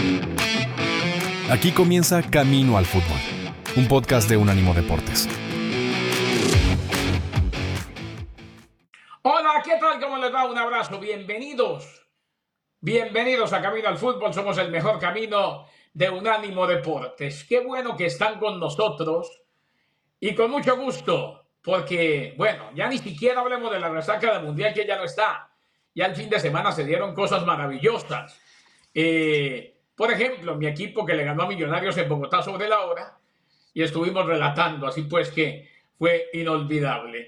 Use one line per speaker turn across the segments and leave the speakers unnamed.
Aquí comienza Camino al Fútbol, un podcast de Unánimo Deportes.
Hola, ¿qué tal? ¿Cómo les va? Un abrazo. Bienvenidos a Camino al Fútbol. Somos el mejor camino de Unánimo Deportes. Qué bueno que están con nosotros y con mucho gusto, porque, bueno, ya ni siquiera hablemos de la resaca del Mundial, que ya no está. Ya el fin de semana se dieron cosas maravillosas. Por ejemplo, mi equipo que le ganó a Millonarios en Bogotá sobre la hora y estuvimos relatando, así pues que fue inolvidable.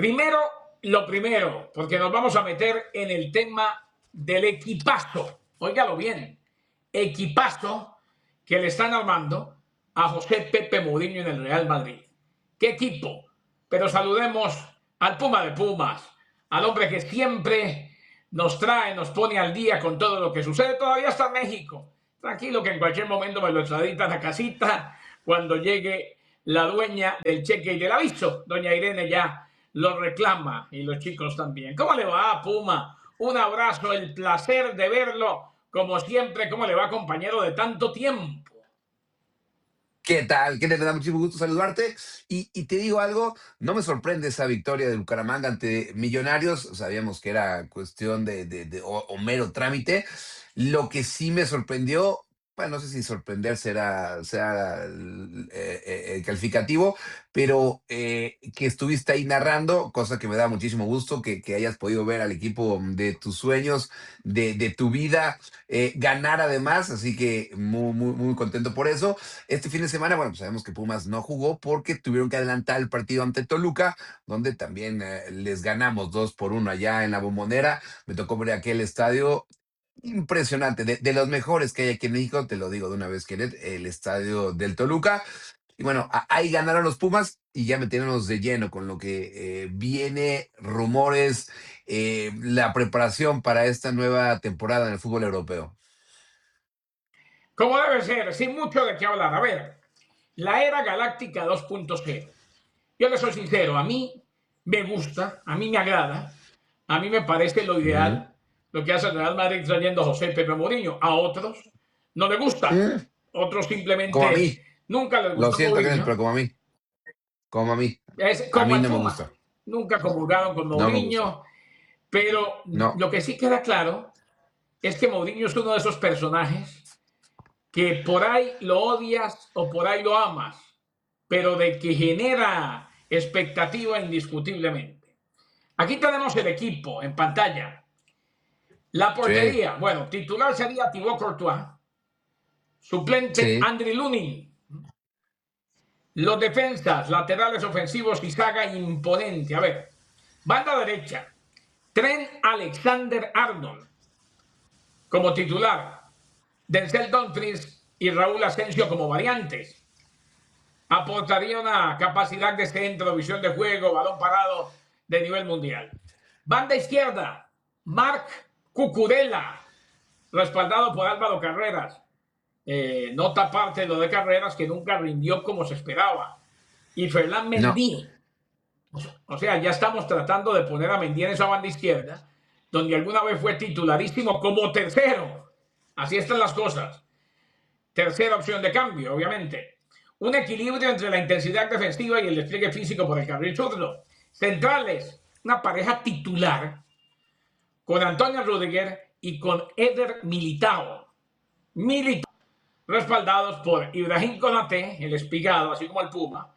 Lo primero, porque nos vamos a meter en el tema del equipazo. Óigalo bien, equipazo que le están armando a José Pepe Mourinho en el Real Madrid. ¿Qué equipo? Pero saludemos al Puma de Pumas, al hombre que siempre nos trae, nos pone al día con todo lo que sucede. Todavía está en México. Tranquilo que en cualquier momento me lo extraditan a casita cuando llegue la dueña del cheque y del aviso. Doña Irene ya lo reclama y los chicos también. ¿Cómo le va, Puma? Un abrazo, el placer de verlo como siempre. ¿Cómo le va, compañero de tanto tiempo?
¿Qué tal? ¿Qué te da muchísimo gusto saludarte? Y te digo algo, no me sorprende esa victoria de Bucaramanga ante Millonarios. Sabíamos que era cuestión o mero trámite. Lo que sí me sorprendió, bueno, no sé si sorprender sea el calificativo, pero que estuviste ahí narrando, cosa que me da muchísimo gusto, que hayas podido ver al equipo de tus sueños, de tu vida, ganar además, así que muy, muy, muy contento por eso. Este fin de semana, bueno, pues sabemos que Pumas no jugó porque tuvieron que adelantar el partido ante Toluca, donde también les ganamos 2-1 allá en la Bombonera. Me tocó ver aquel estadio impresionante, de los mejores que hay aquí en México, te lo digo de una vez, Kenneth, el estadio del Toluca. Y bueno, ahí ganaron los Pumas y ya metiéndonos de lleno con lo que viene, rumores, la preparación para esta nueva temporada en el fútbol europeo.
Como debe ser, sin mucho de qué hablar. A ver, la era galáctica 2.0. Yo le soy sincero, a mí me gusta, a mí me agrada, a mí me parece lo
Ujú.
ideal lo que hace el Real Madrid trayendo a José Pepe Mourinho. A otros no le gusta.
Mm,
Otros
Como a
simplemente
mí,
nunca les
lo
gustó
siento, Kenneth, pero
Mourinho.
como a mí,
Es
a
como
mí
el
no me
Puma.
gusta,
Nunca comulgaron con
no me gusta.
Mourinho. Pero
No,
lo que sí queda claro es que Mourinho es uno de esos personajes que por ahí lo odias o por ahí lo amas, pero de que genera expectativa indiscutiblemente. Aquí tenemos el equipo en pantalla. La
sí,
portería, bueno, titular sería Thibaut Courtois, suplente
sí.
Andriy Lunin. Los defensas, laterales ofensivos y saga imponente. A ver, banda derecha, Trent Alexander-Arnold como titular, Denzel Dumfries y Raúl Asensio como variantes. Aportaría una capacidad de centro, visión de juego, balón parado de nivel mundial. Banda izquierda, Marc Cucurella, respaldado por Álvaro Carreras. Nota aparte lo de Carreras, que nunca rindió como se esperaba. Y Ferland
No,
Mendy. O sea, ya estamos tratando de poner a Mendy en esa banda izquierda, donde alguna vez fue titularísimo como tercero. Así están las cosas. Tercera opción de cambio, obviamente. Un equilibrio entre la intensidad defensiva y el despliegue físico por el carril zurdo. Centrales, una pareja titular con Antonio Rüdiger y con Eder Militao. Respaldados por Ibrahim Konaté, el espigado, así como el Puma.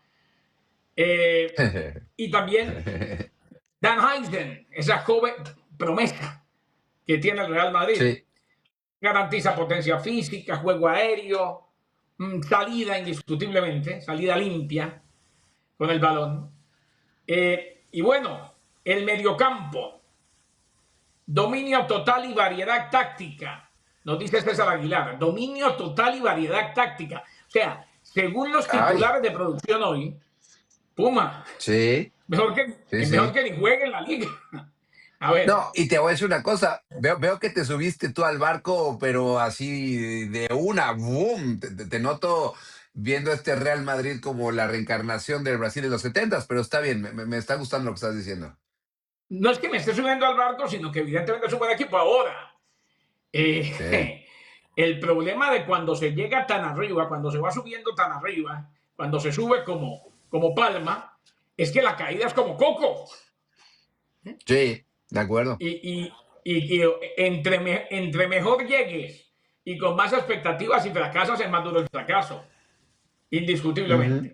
Y también Dan Heisen, esa joven promesa que tiene el Real Madrid.
sí.
Garantiza potencia física, juego aéreo, salida indiscutiblemente, salida limpia con el balón. Y bueno, el mediocampo, dominio total y variedad táctica. Nos dice César Aguilar, dominio total y variedad táctica. O sea, según los
Ay,
titulares de producción hoy, Puma,
sí,
mejor que,
sí,
mejor
sí.
que ni juegue en la liga. A ver,
No, y te voy a decir una cosa, veo que te subiste tú al barco, pero así de una, boom, te noto viendo este Real Madrid como la reencarnación del Brasil de los setentas, pero está bien, me está gustando lo que estás diciendo.
no es que me esté subiendo al barco, sino que evidentemente es un buen equipo ahora.
Sí,
Eh, El problema de cuando se llega tan arriba, cuando se va subiendo tan arriba, cuando se sube como palma, es que la caída es como coco.
Sí, de acuerdo.
Y entre mejor llegues y con más expectativas y fracasas, es más duro el fracaso,
Ujú.
indiscutiblemente.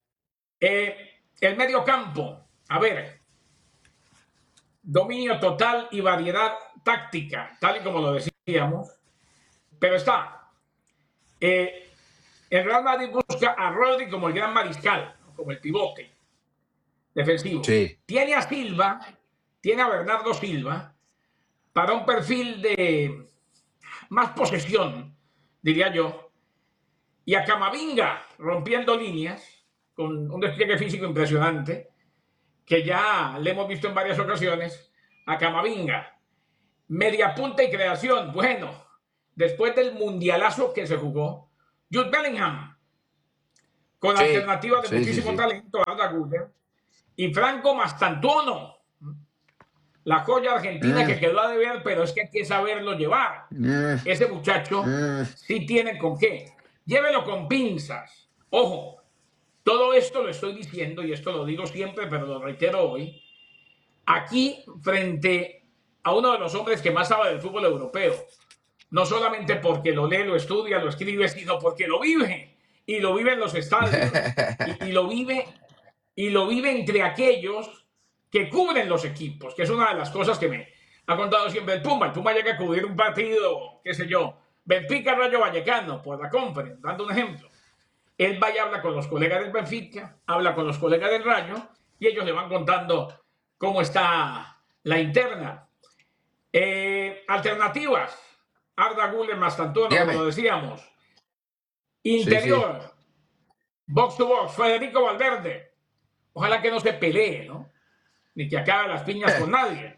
El medio campo, a ver, dominio total y variedad táctica, tal y como lo decíamos, pero está. Eh, el Real Madrid busca a Rodri como el gran mariscal, como el pivote defensivo.
Sí,
Tiene a Silva, tiene a Bernardo Silva, para un perfil de más posesión, diría yo, y a Camavinga rompiendo líneas con un despliegue físico impresionante, que ya le hemos visto en varias ocasiones, a Camavinga. Media punta y creación, bueno, después del mundialazo que se jugó, Jude Bellingham, con
sí,
alternativas de
sí, sí,
muchísimo
sí.
talento, Arda Güler, y Franco Mastantuono, la joya argentina
Mm,
que quedó a deber, pero es que hay que saberlo llevar.
mm,
Ese muchacho
mm.
sí tiene con qué. Llévelo con pinzas. Ojo, todo esto lo estoy diciendo y esto lo digo siempre, pero lo reitero hoy. Aquí, frente a uno de los hombres que más sabe del fútbol europeo, no solamente porque lo lee, lo estudia, lo escribe, sino porque lo vive. Y lo vive en los estadios. Y lo vive entre aquellos que cubren los equipos, que es una de las cosas que me ha contado siempre el Puma. El Puma llega a cubrir un partido, qué sé yo, Benfica Rayo Vallecano, por la conference, dando un ejemplo. Él va y habla con los colegas del Benfica, habla con los colegas del Rayo, y ellos le van contando cómo está la interna. Alternativas. Arda Güler más Tantuono, como lo
Dígame.
decíamos.
Sí, sí.
Interior. Box to box. Federico Valverde. Ojalá que no se pelee, ¿no? Ni que acabe las piñas con nadie.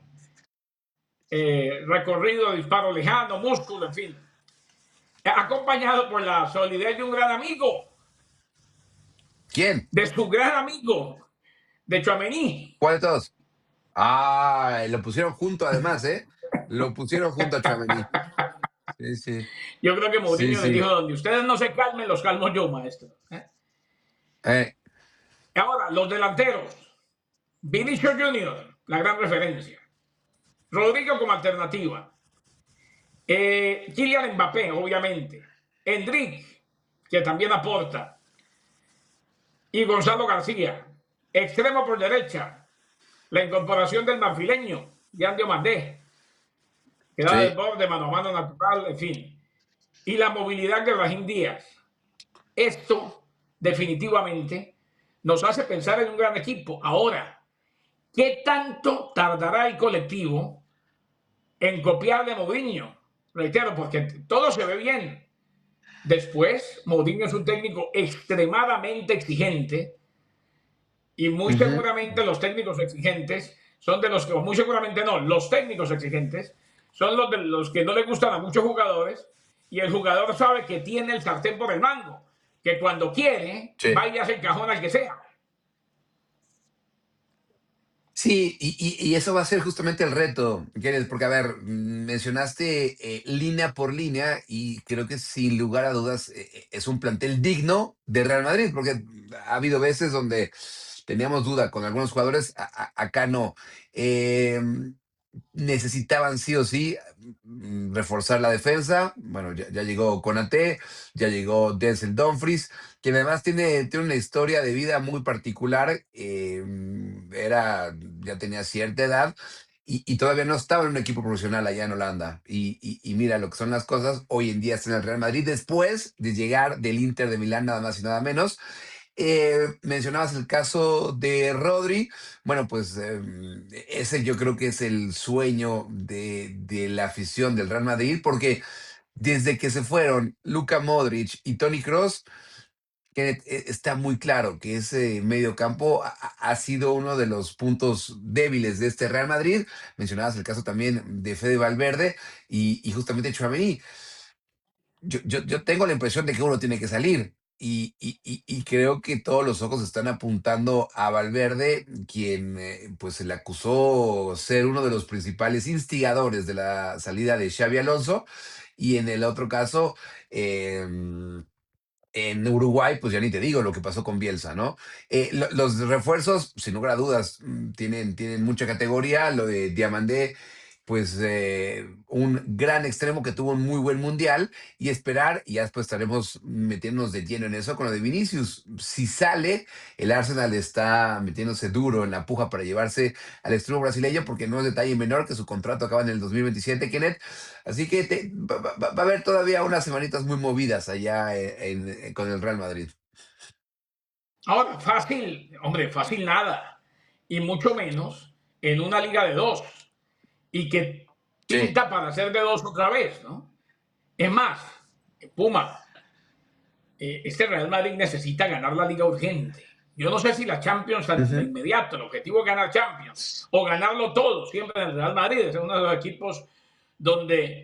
Recorrido, disparo lejano, músculo, en fin. Acompañado por la solidez de un gran amigo,
¿Quién?
de su gran amigo, de Chouameni.
¿Cuál de todos? Ah, lo pusieron junto además, ¿eh? Lo pusieron junto a Tchouaméni. Sí, sí.
Yo creo que
Sí,
Mourinho les dijo,
sí.
donde ustedes no se calmen, los calmo yo, maestro.
Eh,
Ahora, los delanteros. Vinicius Junior, la gran referencia. Rodrigo como alternativa. Kylian Mbappé, obviamente. Endrick, que también aporta. Y Gonzalo García. Extremo por derecha. La incorporación del marfileño, Yan Diomandé, que da del
sí.
borde, mano a mano natural, en fin. Y la movilidad de Brahim Díaz. Esto, definitivamente, nos hace pensar en un gran equipo. Ahora, ¿qué tanto tardará el colectivo en copiar de Mourinho? Reitero, porque todo se ve bien. Después, Mourinho es un técnico extremadamente exigente y muy
Ujú.
seguramente los técnicos exigentes son de los que, o muy seguramente no, los técnicos exigentes son los de los que no le gustan a muchos jugadores y el jugador sabe que tiene el sartén por el mango, que cuando quiere
Sí.
va y hace el cajón al que sea.
Sí, y eso va a ser justamente el reto, Kenneth, porque, a ver, mencionaste línea por línea y creo que sin lugar a dudas es un plantel digno de Real Madrid, porque ha habido veces donde teníamos duda con algunos jugadores, acá no. Necesitaban sí o sí reforzar la defensa. Bueno, ya llegó Konaté, ya llegó Denzel Dumfries, que además tiene una historia de vida muy particular. Ya tenía cierta edad y todavía no estaba en un equipo profesional allá en Holanda. Y mira lo que son las cosas. Hoy en día está en el Real Madrid después de llegar del Inter de Milán, nada más y nada menos. Mencionabas el caso de Rodri. Bueno, pues ese yo creo que es el sueño de la afición del Real Madrid, porque desde que se fueron Luka Modric y Toni Kroos, está muy claro que ese medio campo ha sido uno de los puntos débiles de este Real Madrid. Mencionabas el caso también de Fede Valverde y justamente Tchouaméni. Yo tengo la impresión de que uno tiene que salir. y creo que todos los ojos están apuntando a Valverde, quien pues se le acusó ser uno de los principales instigadores de la salida de Xavi Alonso. Y en el otro caso, en Uruguay, pues ya ni te digo lo que pasó con Bielsa, ¿no? Los refuerzos, sin lugar a dudas, tienen mucha categoría. Lo de Diamandé, pues un gran extremo que tuvo un muy buen mundial y esperar, y ya después estaremos metiéndonos de lleno en eso con lo de Vinicius. Si sale, el Arsenal está metiéndose duro en la puja para llevarse al extremo brasileño porque no es detalle menor que su contrato acaba en el 2027, Kenneth. Así que va a haber todavía unas semanitas muy movidas allá con el Real Madrid.
Ahora, fácil, hombre, fácil nada. Y mucho menos en una liga de dos. Y que
Sí.
pinta para ser de dos otra vez, ¿no? Es más, Puma, este Real Madrid necesita ganar la liga urgente. Yo no sé si la Champions de
Ujú.
inmediato, el objetivo es ganar Champions o ganarlo todo, siempre en el Real Madrid. Es uno de los equipos donde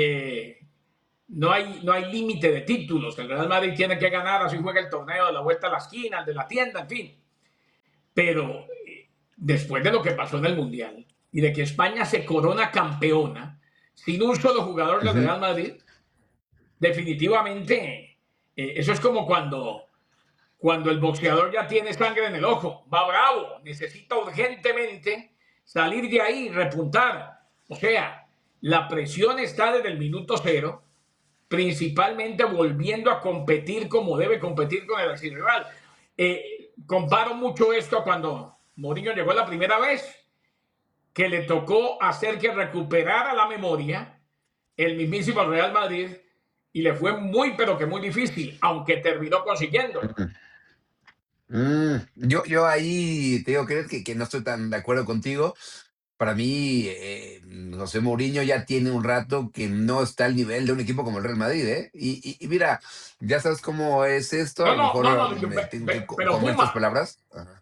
no hay límite de títulos. El Real Madrid tiene que ganar, así juega el torneo de la vuelta a la esquina, el de la tienda, en fin. Pero después de lo que pasó en el Mundial y de que España se corona campeona sin un solo jugador del
Ujú.
Real Madrid, definitivamente eso es como cuando el boxeador ya tiene sangre en el ojo, va bravo, necesita urgentemente salir de ahí y repuntar. O sea, la presión está desde el minuto cero, principalmente volviendo a competir como debe competir con el archirrival. Comparo mucho esto a cuando Mourinho llegó la primera vez, que le tocó hacer que recuperara la memoria el mismísimo Real Madrid y le fue muy, pero que muy difícil, aunque terminó consiguiéndolo.
Yo ahí te digo, creer que no estoy tan de acuerdo contigo. Para mí, José Mourinho ya tiene un rato que no está al nivel de un equipo como el Real Madrid, ¿eh? Y mira, ya sabes cómo es esto, a
No,
lo
no, no,
mejor
no,
me tengo que
pero
comer tus
Puma,
palabras. Ajá.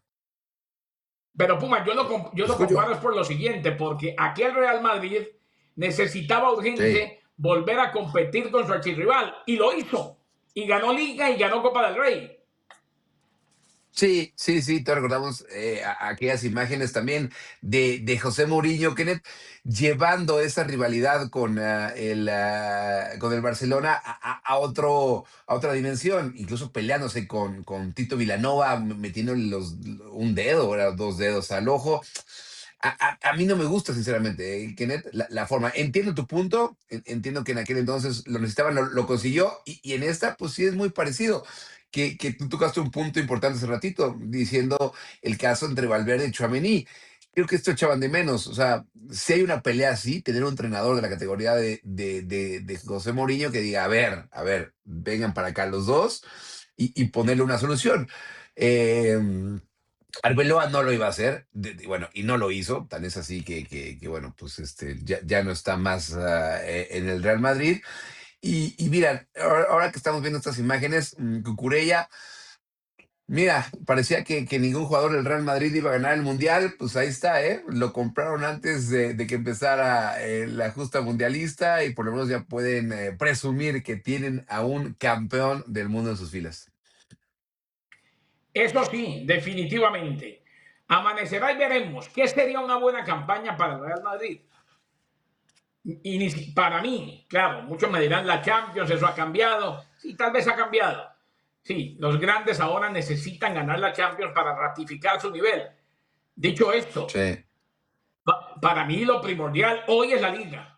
yo lo
Escucho.
comparo es por lo siguiente, porque aquel Real Madrid necesitaba
Sí.
urgente volver a competir con su archirrival y lo hizo. Y ganó Liga y ganó Copa del Rey.
Sí, sí, sí, te recordamos aquellas imágenes también de José Mourinho, Kenneth, llevando esa rivalidad con el Barcelona a otra dimensión, incluso peleándose con Tito Vilanova, metiéndole un dedo, o dos dedos al ojo. A mí no me gusta, sinceramente, Kenneth, la forma. Entiendo tu punto, entiendo que en aquel entonces lo necesitaban, lo consiguió, y en esta, pues sí es muy parecido que tú tocaste un punto importante hace ratito, diciendo el caso entre Valverde y Tchouaméni. Creo que esto echaban de menos. O sea, si hay una pelea así, tener un entrenador de la categoría de José Mourinho que diga, a ver, vengan para acá los dos y ponerle una solución. Eh, Arbeloa no lo iba a hacer, bueno, y no lo hizo, tan es así que, bueno, pues ya no está más en el Real Madrid. Y mira, ahora que estamos viendo estas imágenes, Cucurella, mira, parecía que ningún jugador del Real Madrid iba a ganar el Mundial, pues ahí está, ¿eh? Lo compraron antes de que empezara la justa mundialista y por lo menos ya pueden presumir que tienen a un campeón del mundo en sus filas.
Eso sí, definitivamente. Amanecerá y veremos qué sería una buena campaña para el Real Madrid. Y para mí, claro, muchos me dirán la Champions, eso ha cambiado. Sí, tal vez ha cambiado. Sí, los grandes ahora necesitan ganar la Champions para ratificar su nivel. Dicho esto,
Sí.
para mí lo primordial hoy es la liga.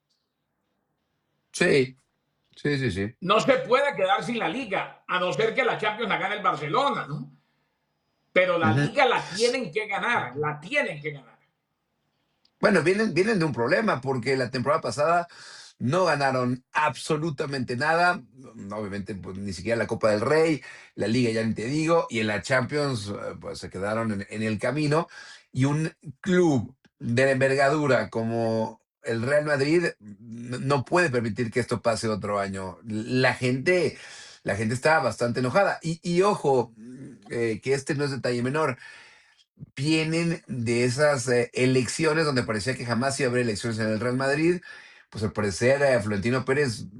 Sí, sí, sí, sí.
No se puede quedar sin la liga, a no ser que la Champions la gane el Barcelona, ¿no? Pero la
Ujú.
liga la tienen que ganar, la tienen que ganar.
Bueno, vienen de un problema porque la temporada pasada no ganaron absolutamente nada. Obviamente, pues ni siquiera la Copa del Rey, la Liga ya ni te digo, y en la Champions, pues se quedaron en el camino. Y un club de la envergadura como el Real Madrid no puede permitir que esto pase otro año. La gente está bastante enojada. Y ojo, que este no es detalle menor, vienen de esas elecciones donde parecía que jamás iba a haber elecciones en el Real Madrid. Pues al parecer Florentino Pérez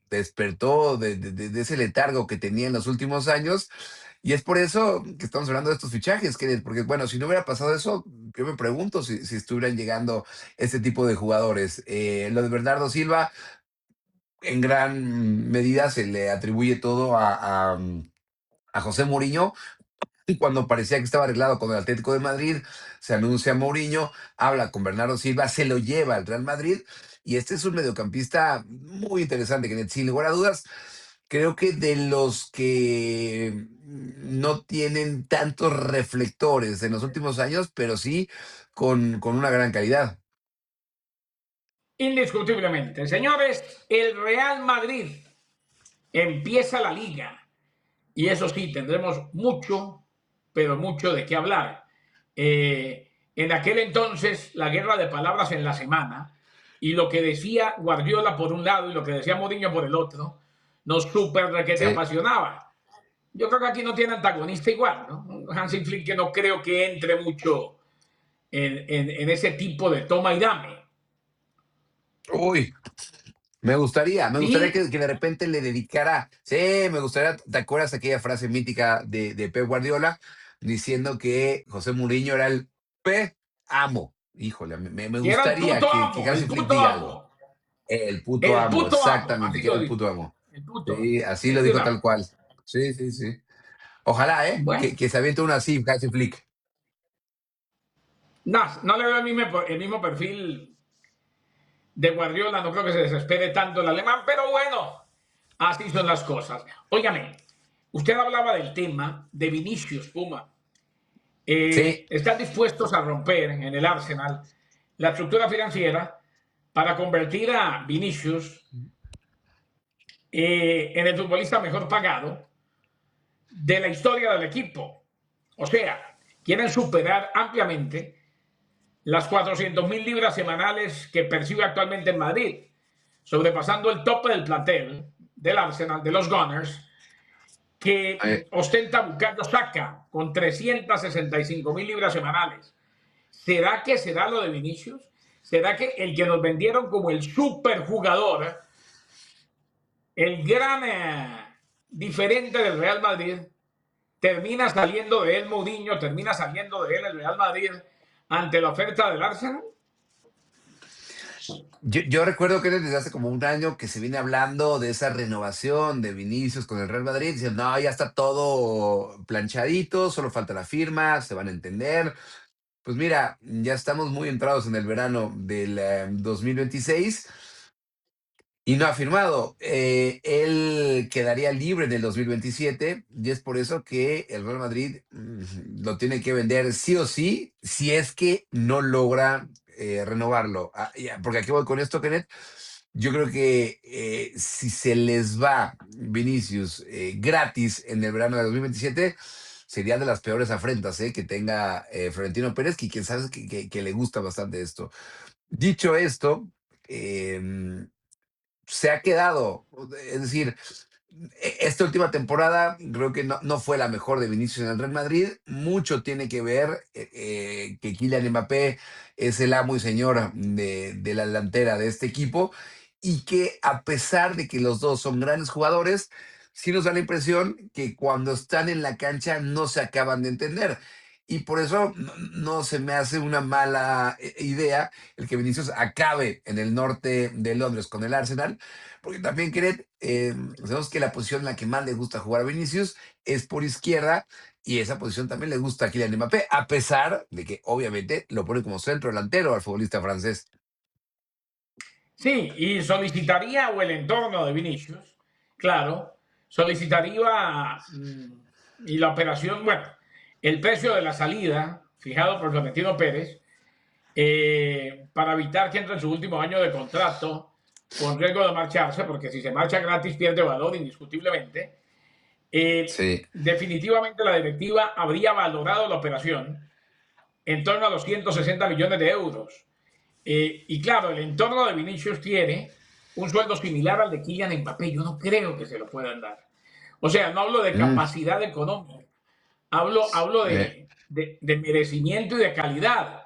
despertó de ese letargo que tenía en los últimos años. Y es por eso que estamos hablando de estos fichajes, porque bueno, si no hubiera pasado eso, yo me pregunto si estuvieran llegando este tipo de jugadores. Lo de Bernardo Silva, en gran medida se le atribuye todo a José Mourinho, y cuando parecía que estaba arreglado con el Atlético de Madrid, se anuncia Mourinho, habla con Bernardo Silva, se lo lleva al Real Madrid, y este es un mediocampista muy interesante, que sin lugar a dudas, creo que de los que no tienen tantos reflectores en los últimos años, pero sí con una gran calidad.
Indiscutiblemente. Señores, el Real Madrid empieza la liga y eso sí, tendremos mucho, pero mucho de qué hablar. En aquel entonces, la guerra de palabras en la semana y lo que decía Guardiola por un lado y lo que decía Mourinho por el otro, nos súper requete
Sí.
apasionaba. Yo creo que aquí no tiene antagonista igual, ¿no? Hansi Flick que no creo que entre mucho en ese tipo de toma y dame.
Uy, me gustaría
Sí,
que de repente le dedicara, sí, me gustaría, ¿te acuerdas aquella frase mítica de Pep Guardiola diciendo que José Mourinho era el P amo? Híjole, me
que era
gustaría que Hansi
el
Flick
puto
diga algo.
amo,
El puto amo, exactamente,
así
que era
lo
el
dijo,
puto amo.
el puto,
Sí, así lo
de
dijo
una
tal
vez.
cual. Sí, sí, sí. Ojalá,
Bueno,
que se aviente una así, Hansi Flick.
no, no le veo el mismo perfil de Guardiola, no creo que se desespere tanto el alemán, pero bueno, así son las cosas. Óigame, usted hablaba del tema de Vinicius Puma.
Sí,
¿Están dispuestos a romper en el Arsenal la estructura financiera para convertir a Vinicius en el futbolista mejor pagado de la historia del equipo? O sea, quieren superar ampliamente las 400.000 libras semanales que percibe actualmente en Madrid, sobrepasando el tope del plantel del Arsenal, de los Gunners, que
eh,
ostenta Bukayo Saka con 365.000 libras semanales. ¿Será que será lo de Vinicius? ¿Será que el que nos vendieron como el superjugador, el gran diferente del Real Madrid, termina saliendo de él Mourinho, termina saliendo de él el Real Madrid ante la oferta del Arsenal?
yo recuerdo que desde hace como un año que se viene hablando de esa renovación de Vinicius con el Real Madrid, diciendo, no, ya está todo planchadito, solo falta la firma, se van a entender. Pues mira, ya estamos muy entrados en el verano del 2026 y no ha firmado. Él quedaría libre en el 2027 y es por eso que el Real Madrid lo tiene que vender sí o sí, si es que no logra renovarlo. Porque aquí voy con esto, Kenneth. Yo creo que si se les va Vinicius gratis en el verano de 2027, sería de las peores afrentas que tenga Florentino Pérez, que quien sabe que le gusta bastante esto. Dicho esto, se ha quedado, es decir, esta última temporada creo que no fue la mejor de Vinicius en el Real Madrid. Mucho tiene que ver que Kylian Mbappé es el amo y señor de la delantera de este equipo y que a pesar de que los dos son grandes jugadores, sí nos da la impresión que cuando están en la cancha no se acaban de entender. Y por eso no se me hace una mala idea el que Vinicius acabe en el norte de Londres con el Arsenal, porque también, Kenneth, sabemos que la posición en la que más le gusta jugar a Vinicius es por izquierda y esa posición también le gusta a Kylian Mbappé, a pesar de que obviamente lo pone como centro delantero al futbolista francés.
Sí, y solicitaría, o el entorno de Vinicius, claro, solicitaría y la operación, bueno, el precio de la salida fijado por Florentino Pérez para evitar que entre en su último año de contrato con riesgo de marcharse, porque si se marcha gratis pierde valor indiscutiblemente.
Sí.
Definitivamente la directiva habría valorado la operación en torno a los 160 millones de euros. Y claro, el entorno de Vinicius tiene un sueldo similar al de Kylian Mbappé. Yo no creo que se lo puedan dar. O sea, no hablo de
Mm,
capacidad económica, hablo
eh,
de merecimiento y de calidad.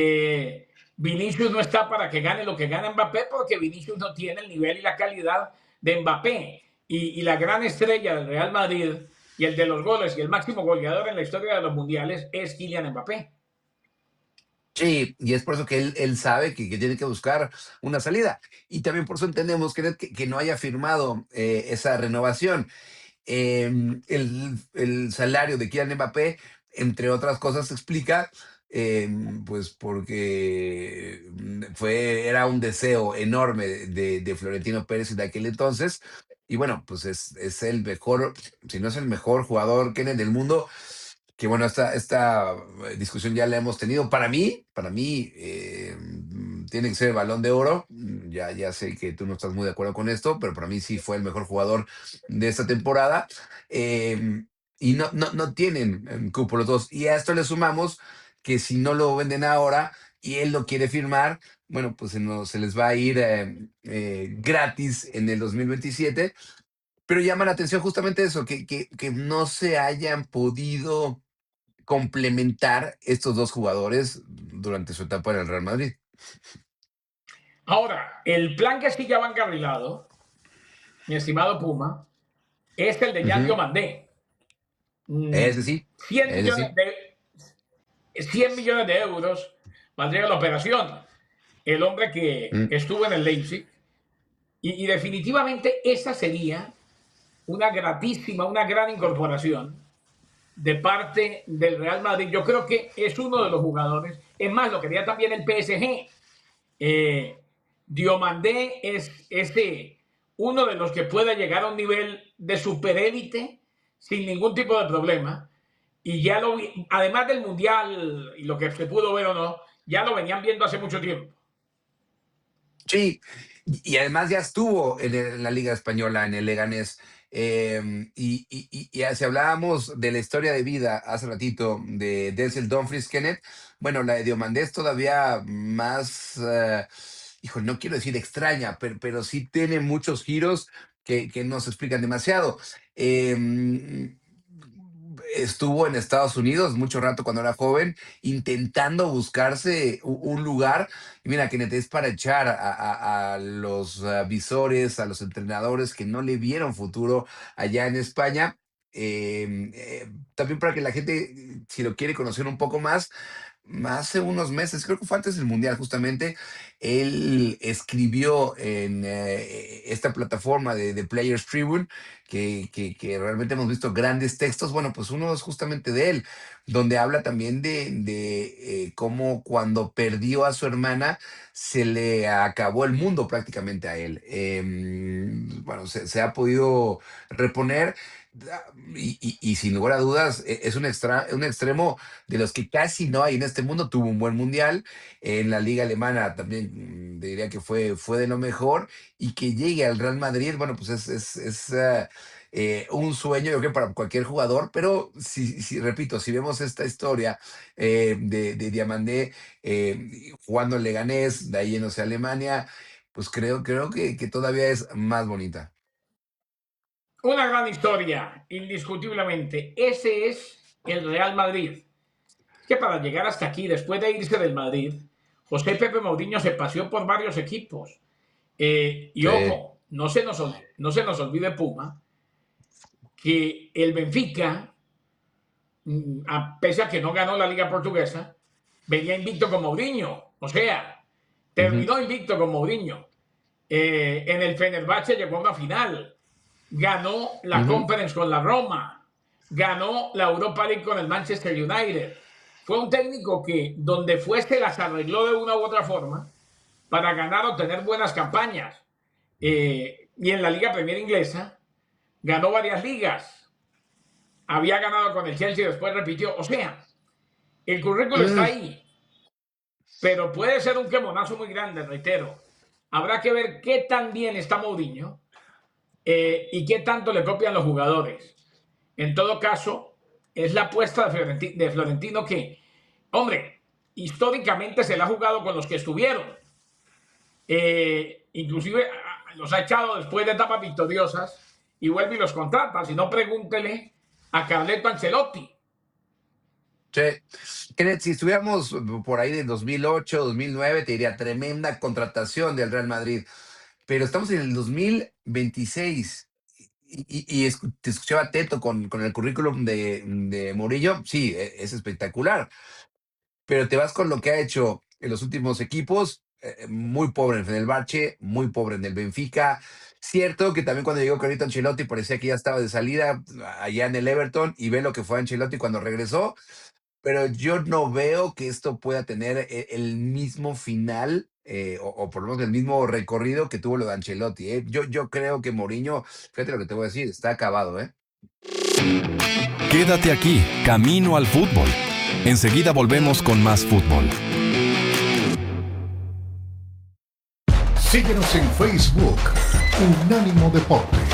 Vinicius no está para que gane lo que gana Mbappé porque Vinicius no tiene el nivel y la calidad de Mbappé y la gran estrella del Real Madrid y el de los goles y el máximo goleador en la historia de los mundiales es Kylian Mbappé.
Sí, y es por eso que él sabe que tiene que buscar una salida. Y también por eso entendemos que no haya firmado esa renovación. El salario de Kylian Mbappé, entre otras cosas, se explica pues porque era un deseo enorme de Florentino Pérez de aquel entonces. Y bueno, pues es el mejor, si no es el mejor jugador que en el mundo, que bueno, esta discusión ya la hemos tenido. Para mí, tiene que ser el Balón de Oro. Ya sé que tú no estás muy de acuerdo con esto, pero para mí sí fue el mejor jugador de esta temporada. Eh, y no tienen cupo los dos. Y a esto le sumamos que si no lo venden ahora y él lo quiere firmar, bueno, pues se les va a ir gratis en el 2027. Pero llama la atención justamente eso, que no se hayan podido complementar estos dos jugadores durante su etapa en el Real Madrid.
Ahora, el plan que sí ya va encarrilado, mi estimado Puma, es el de Yan
Ujú.
Diomandé.
Ese sí,
100
ese
millones
sí.
de, 100 millones de euros valdría la operación. El hombre que
Mm.
estuvo en el Leipzig. Y definitivamente esa sería una gratísima, una gran incorporación de parte del Real Madrid. Yo creo que es uno de los jugadores. Es más, lo quería también el PSG. Diomandé es uno de los que puede llegar a un nivel de superélite sin ningún tipo de problema. Y ya lo vi, además del Mundial y lo que se pudo ver o no, ya lo venían viendo hace mucho tiempo.
Sí, y además ya estuvo en la Liga Española, en el Leganés. Si hablábamos de la historia de vida hace ratito de Denzel Dumfries Kenneth, bueno, la de Diomandé es todavía más, hijo, no quiero decir extraña, pero sí tiene muchos giros que no se explican demasiado. Estuvo en Estados Unidos mucho rato cuando era joven, intentando buscarse un lugar. Y mira, que es para echar a los visores, a los entrenadores que no le vieron futuro allá en España. También para que la gente, si lo quiere conocer un poco más, hace unos meses, creo que fue antes del Mundial justamente, él escribió en esta plataforma de Players Tribune, que realmente hemos visto grandes textos. Bueno, pues uno es justamente de él, donde habla también de cómo cuando perdió a su hermana se le acabó el mundo prácticamente a él. Bueno, se ha podido reponer. Y sin lugar a dudas, es un extremo de los que casi no hay en este mundo. Tuvo un buen mundial. En la liga alemana también diría que fue de lo mejor. Y que llegue al Real Madrid, bueno, pues es un sueño, yo creo, para cualquier jugador. Pero repito, si vemos esta historia de Diamandé jugando en Leganés, de ahí yéndose a Alemania, pues creo que todavía es más bonita.
Una gran historia, indiscutiblemente. Ese es el Real Madrid. Es que para llegar hasta aquí, después de irse del Madrid, José Pepe Mourinho se paseó por varios equipos. Y
Sí.
ojo, no se nos olvide, Puma, que el Benfica, pese a que no ganó la Liga Portuguesa, venía invicto con Mourinho. O sea,
Ujú,
terminó invicto con Mourinho. En el Fenerbahce llegó a una final. Ganó la
ujú.
Conference con la Roma. Ganó la Europa League con el Manchester United. Fue un técnico que donde fuese las arregló de una u otra forma para ganar o tener buenas campañas. Y en la Liga Premier Inglesa ganó varias ligas. Había ganado con el Chelsea y después repitió. O sea, el currículo está
Mm.
ahí, pero puede ser un quemonazo muy grande, reitero. Habrá que ver qué tan bien está Mourinho y qué tanto le copian los jugadores. En todo caso, es la apuesta de Florentino que, hombre, históricamente se la ha jugado con los que estuvieron. Inclusive los ha echado después de etapas victoriosas y vuelve y los contrata. Si no, pregúntele a Carleto Ancelotti.
Sí. Kenneth, si estuviéramos por ahí de 2008, 2009, te diría tremenda contratación del Real Madrid. pero estamos en el 2026 te escuchaba Teto con el currículum de Murillo, sí, es espectacular, pero te vas con lo que ha hecho en los últimos equipos, muy pobre en Fenerbahce, muy pobre en el Benfica. Cierto que también cuando llegó Carito Ancelotti parecía que ya estaba de salida allá en el Everton y ve lo que fue Ancelotti cuando regresó, pero yo no veo que esto pueda tener el mismo final o por lo menos el mismo recorrido que tuvo lo de Ancelotti. Yo creo que Mourinho, fíjate lo que te voy a decir, está acabado, ¿eh?
Quédate aquí, Camino al Fútbol. Enseguida volvemos con más fútbol.
Síguenos en Facebook, Unánimo Deportes.